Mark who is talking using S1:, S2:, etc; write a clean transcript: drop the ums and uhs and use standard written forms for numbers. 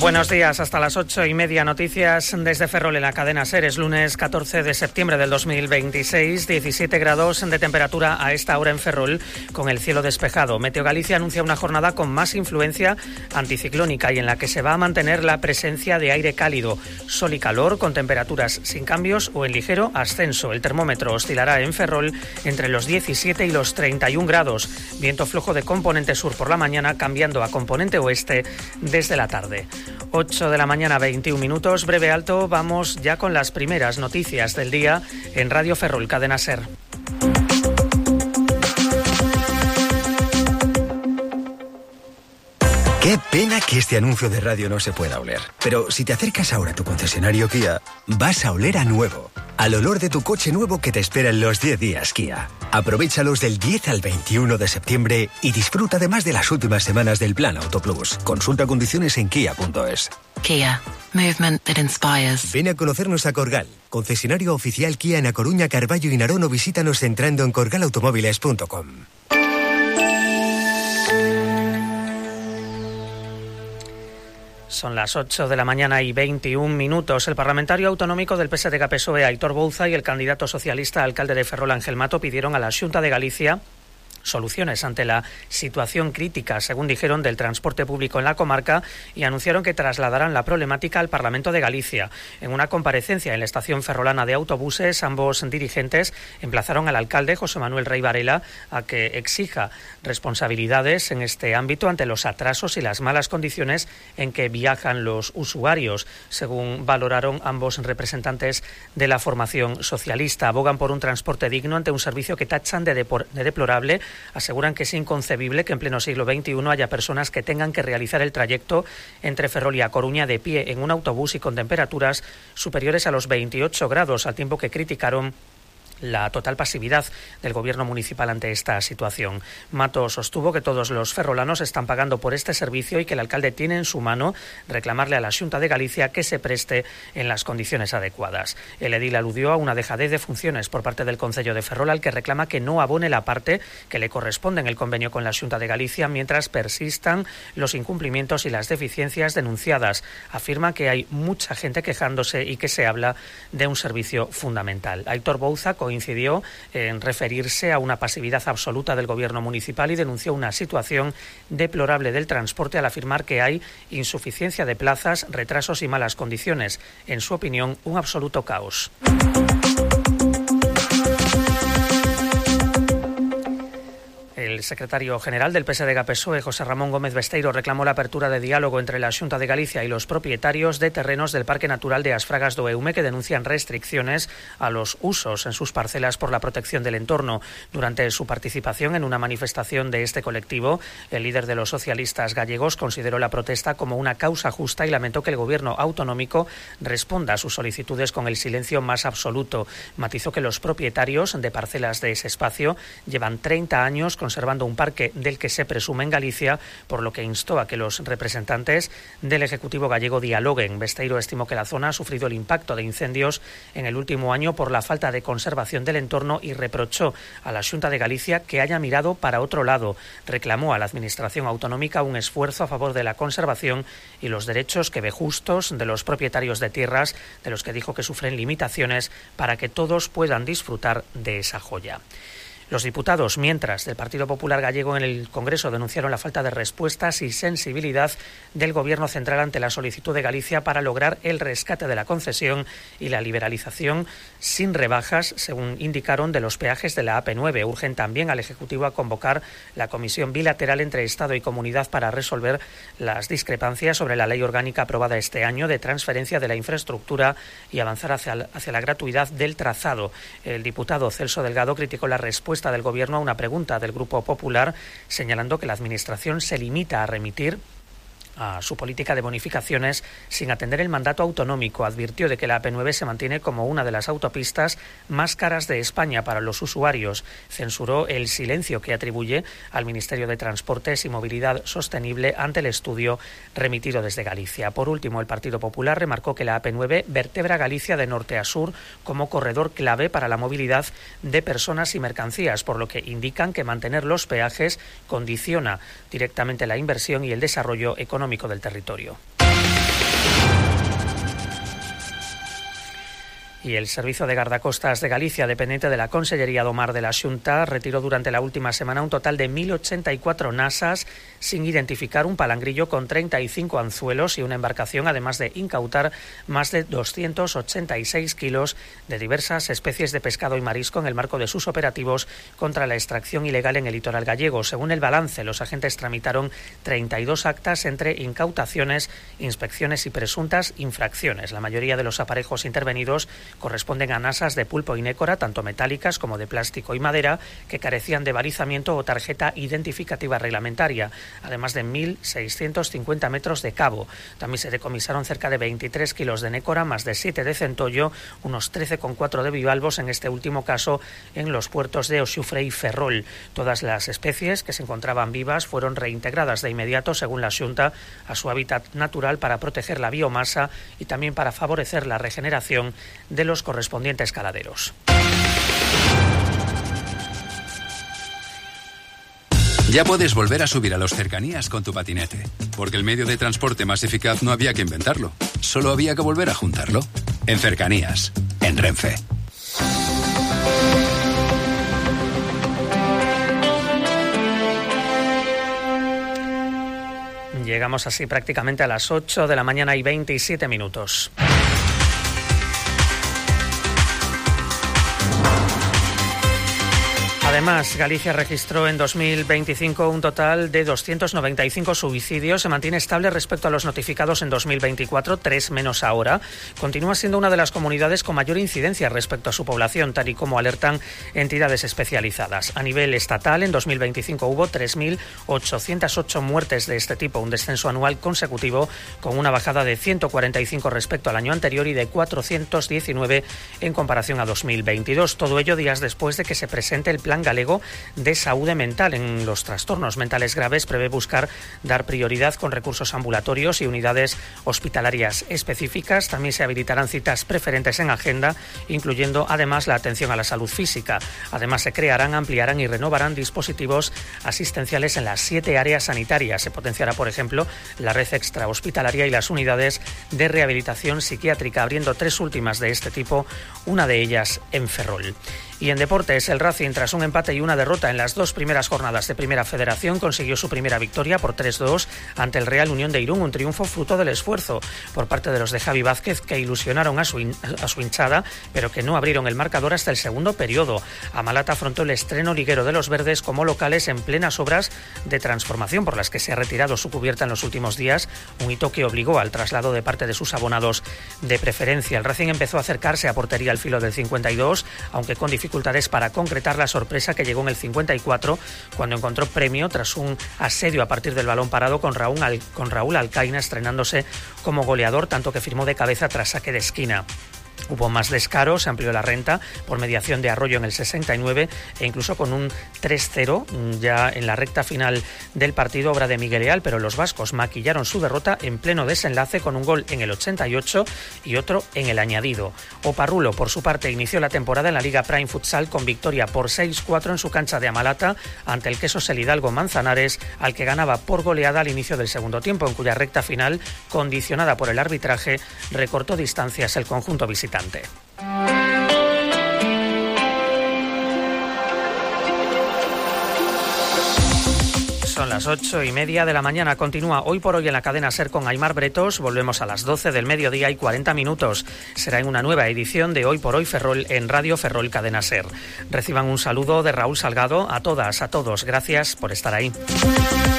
S1: Buenos días, hasta las 8:30. Noticias desde Ferrol en la cadena SER. Es lunes 14 de septiembre del 2026, 17 grados de temperatura a esta hora en Ferrol, con el cielo despejado. Meteo Galicia anuncia una jornada con más influencia anticiclónica y en la que se va a mantener la presencia de aire cálido, sol y calor, con temperaturas sin cambios o en ligero ascenso. El termómetro oscilará en Ferrol entre los 17 y los 31 grados. Viento flojo de componente sur por la mañana, cambiando a componente oeste desde la tarde. 8 de la mañana, 21 minutos, breve alto, vamos ya con las primeras noticias del día en Radio Ferrol, cadena SER.
S2: Qué pena que este anuncio de radio no se pueda oler. Pero si te acercas ahora a tu concesionario Kia, vas a oler a nuevo. Al olor de tu coche nuevo que te espera en los 10 días Kia. Aprovéchalos del 10 al 21 de septiembre y disfruta además de las últimas semanas del Plan Auto Plus. Consulta condiciones en kia.es.
S3: Kia. Movement that inspires.
S2: Ven a conocernos a Corgal, concesionario oficial Kia en A Coruña, Carballo y Narón, o visítanos entrando en corgalautomóviles.com.
S1: Son las 8 de la mañana y 21 minutos. El parlamentario autonómico del PSDG-PSOE, Aitor Bouza, y el candidato socialista a alcalde de Ferrol, Ángel Mato, pidieron a la Xunta de Galicia soluciones ante la situación crítica, según dijeron, del transporte público en la comarca, y anunciaron que trasladarán la problemática al Parlamento de Galicia. En una comparecencia en la estación ferrolana de autobuses, ambos dirigentes emplazaron al alcalde, José Manuel Rey Varela, a que exija responsabilidades en este ámbito ante los atrasos y las malas condiciones en que viajan los usuarios, según valoraron ambos representantes de la formación socialista. Abogan por un transporte digno ante un servicio que tachan de deplorable. Aseguran que es inconcebible que en pleno siglo XXI haya personas que tengan que realizar el trayecto entre Ferrol y A Coruña de pie en un autobús y con temperaturas superiores a los 28 grados, al tiempo que criticaron la total pasividad del gobierno municipal ante esta situación. Mato sostuvo que todos los ferrolanos están pagando por este servicio y que el alcalde tiene en su mano reclamarle a la Xunta de Galicia que se preste en las condiciones adecuadas. El edil aludió a una dejadez de funciones por parte del Concello de Ferrol, al que reclama que no abone la parte que le corresponde en el convenio con la Xunta de Galicia mientras persistan los incumplimientos y las deficiencias denunciadas. Afirma que hay mucha gente quejándose y que se habla de un servicio fundamental. Aitor Bouza coincidió en referirse a una pasividad absoluta del gobierno municipal y denunció una situación deplorable del transporte al afirmar que hay insuficiencia de plazas, retrasos y malas condiciones. En su opinión, un absoluto caos. El secretario general del PSDG-PSOE, José Ramón Gómez Besteiro, reclamó la apertura de diálogo entre la Xunta de Galicia y los propietarios de terrenos del Parque Natural de As Fragas do Eume, que denuncian restricciones a los usos en sus parcelas por la protección del entorno. Durante su participación en una manifestación de este colectivo, el líder de los socialistas gallegos consideró la protesta como una causa justa y lamentó que el gobierno autonómico responda a sus solicitudes con el silencio más absoluto. Matizó que los propietarios de parcelas de ese espacio llevan 30 años conservando un parque del que se presume en Galicia, por lo que instó a que los representantes del Ejecutivo gallego dialoguen. Besteiro estimó que la zona ha sufrido el impacto de incendios en el último año por la falta de conservación del entorno y reprochó a la Xunta de Galicia que haya mirado para otro lado. Reclamó a la Administración autonómica un esfuerzo a favor de la conservación y los derechos que ve justos de los propietarios de tierras, de los que dijo que sufren limitaciones, para que todos puedan disfrutar de esa joya. Los diputados, mientras, del Partido Popular Gallego en el Congreso denunciaron la falta de respuestas y sensibilidad del Gobierno central ante la solicitud de Galicia para lograr el rescate de la concesión y la liberalización sin rebajas, según indicaron, de los peajes de la AP9. Urgen también al Ejecutivo a convocar la comisión bilateral entre Estado y Comunidad para resolver las discrepancias sobre la ley orgánica aprobada este año de transferencia de la infraestructura y avanzar hacia la gratuidad del trazado. El diputado Celso Delgado criticó la respuesta del Gobierno a una pregunta del Grupo Popular, señalando que la Administración se limita a remitir a su política de bonificaciones sin atender el mandato autonómico. Advirtió de que la AP9 se mantiene como una de las autopistas más caras de España para los usuarios. Censuró el silencio que atribuye al Ministerio de Transportes y Movilidad Sostenible ante el estudio remitido desde Galicia. Por último, el Partido Popular remarcó que la AP9 vertebra Galicia de norte a sur como corredor clave para la movilidad de personas y mercancías, por lo que indican que mantener los peajes condiciona directamente la inversión y el desarrollo económico del territorio. Y el Servicio de Gardacostas de Galicia, dependiente de la Consellería do Mar de la Xunta, retiró durante la última semana un total de 1.084 nasas sin identificar, un palangrillo con 35 anzuelos y una embarcación, además de incautar más de 286 kilos de diversas especies de pescado y marisco en el marco de sus operativos contra la extracción ilegal en el litoral gallego. Según el balance, los agentes tramitaron 32 actas entre incautaciones, inspecciones y presuntas infracciones. La mayoría de los aparejos intervenidos corresponden a nasas de pulpo y nécora, tanto metálicas como de plástico y madera, que carecían de balizamiento o tarjeta identificativa reglamentaria, además de 1.650 metros de cabo. También se decomisaron cerca de 23 kilos de nécora, más de 7 de centollo, unos 13,4 de bivalvos, en este último caso en los puertos de Oxufre y Ferrol. Todas las especies que se encontraban vivas fueron reintegradas de inmediato, según la Xunta, a su hábitat natural para proteger la biomasa y también para favorecer la regeneración de los correspondientes caladeros.
S4: Ya puedes volver a subir a los cercanías con tu patinete, porque el medio de transporte más eficaz no había que inventarlo, solo había que volver a juntarlo. En Cercanías, en Renfe.
S1: Llegamos así prácticamente a las 8 de la mañana y 27 minutos. Además, Galicia registró en 2025 un total de 295 suicidios. Se mantiene estable respecto a los notificados en 2024, 3 menos ahora. Continúa siendo una de las comunidades con mayor incidencia respecto a su población, tal y como alertan entidades especializadas. A nivel estatal, en 2025 hubo 3.808 muertes de este tipo, un descenso anual consecutivo con una bajada de 145 respecto al año anterior y de 419 en comparación a 2022. Todo ello días después de que se presente el Plan Galego de Saúde Mental. En los trastornos mentales graves prevé buscar dar prioridad con recursos ambulatorios y unidades hospitalarias específicas. También se habilitarán citas preferentes en agenda, incluyendo además la atención a la salud física. Además, se crearán, ampliarán y renovarán dispositivos asistenciales en las 7 áreas sanitarias. Se potenciará, por ejemplo, la red extrahospitalaria y las unidades de rehabilitación psiquiátrica, abriendo 3 últimas de este tipo, una de ellas en Ferrol. Y en deportes, el Racing, tras un empate y una derrota en las 2 primeras jornadas de Primera Federación, consiguió su primera victoria por 3-2 ante el Real Unión de Irún, un triunfo fruto del esfuerzo por parte de los de Javi Vázquez, que ilusionaron a su hinchada, pero que no abrieron el marcador hasta el segundo periodo. Amalata afrontó el estreno liguero de los verdes como locales en plenas obras de transformación por las que se ha retirado su cubierta en los últimos días, un hito que obligó al traslado de parte de sus abonados de preferencia. El Racing empezó a acercarse a portería al filo del 52, aunque con dificultades para concretar la sorpresa que llegó en el 54, cuando encontró premio tras un asedio a partir del balón parado con Raúl Alcaina estrenándose como goleador, tanto que firmó de cabeza tras saque de esquina. Hubo más descaro, se amplió la renta por mediación de Arroyo en el 69 e incluso con un 3-0 ya en la recta final del partido, obra de Miguel Leal, pero los vascos maquillaron su derrota en pleno desenlace con un gol en el 88 y otro en el añadido. Oparrulo, por su parte, inició la temporada en la Liga Prime Futsal con victoria por 6-4 en su cancha de Amalata ante el Quesos El Hidalgo Manzanares, al que ganaba por goleada al inicio del segundo tiempo, en cuya recta final, condicionada por el arbitraje, recortó distancias el conjunto visitante. Son las 8:30 de la mañana. Continúa Hoy por Hoy en la cadena SER con Aimar Bretos. Volvemos a las 12 del mediodía y 40 minutos. Será en una nueva edición de Hoy por Hoy Ferrol en Radio Ferrol Cadena SER. Reciban un saludo de Raúl Salgado. A todas, a todos, gracias por estar ahí.